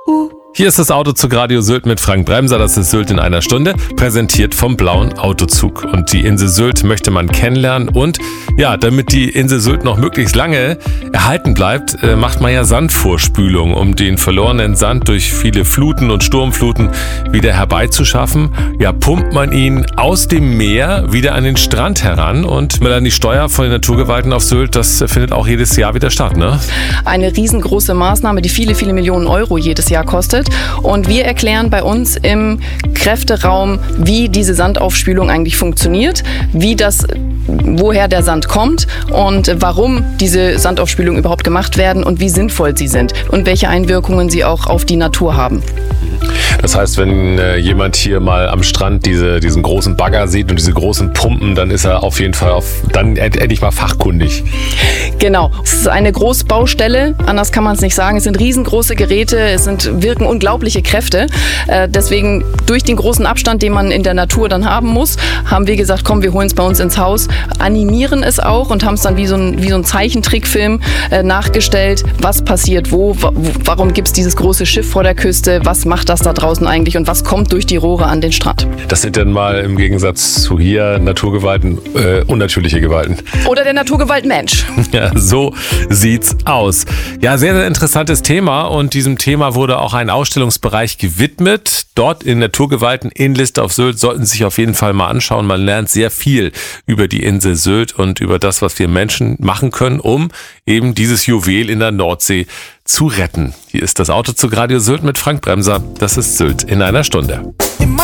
Hier ist das Autozug Radio Sylt mit Frank Bremser. Das ist Sylt in einer Stunde, präsentiert vom Blauen Autozug. Und die Insel Sylt möchte man kennenlernen. Und ja, damit die Insel Sylt noch möglichst lange erhalten bleibt, macht man ja Sandvorspülung, um den verlorenen Sand durch viele Fluten und Sturmfluten wieder herbeizuschaffen. Ja, pumpt man ihn aus dem Meer wieder an den Strand heran. Und Melanie Steuer von den Naturgewalten auf Sylt, das findet auch jedes Jahr wieder statt, ne? Eine riesengroße Maßnahme, die viele, viele Millionen Euro jedes Jahr kostet. Und wir erklären bei uns im Kräfteraum, wie diese Sandaufspülung eigentlich funktioniert, woher der Sand kommt und warum diese Sandaufspülung überhaupt gemacht werden und wie sinnvoll sie sind und welche Einwirkungen sie auch auf die Natur haben. Das heißt, wenn jemand hier mal am Strand diesen großen Bagger sieht und diese großen Pumpen, dann ist er auf jeden Fall dann endlich mal fachkundig. Genau. Es ist eine Großbaustelle, anders kann man es nicht sagen. Es sind riesengroße Geräte, wirken unglaubliche Kräfte. Deswegen durch den großen Abstand, den man in der Natur dann haben muss, haben wir gesagt, komm, wir holen es bei uns ins Haus, animieren es auch und haben es dann wie so ein Zeichentrickfilm nachgestellt, was passiert warum gibt es dieses große Schiff vor der Küste, was macht das da draußen eigentlich und was kommt durch die Rohre an den Strand. Das sind dann mal im Gegensatz zu hier Naturgewalten unnatürliche Gewalten. Oder der Naturgewalt Mensch. Ja, so sieht's aus. Ja, sehr, sehr interessantes Thema und diesem Thema wurde auch ein Ausstellungsbereich gewidmet. Dort in Naturgewalten in Liste auf Sylt sollten Sie sich auf jeden Fall mal anschauen. Man lernt sehr viel über die Insel Sylt und über das, was wir Menschen machen können, um eben dieses Juwel in der Nordsee zu retten. Hier ist das Autozug Radio Sylt mit Frank Bremser. Das ist Sylt in einer Stunde.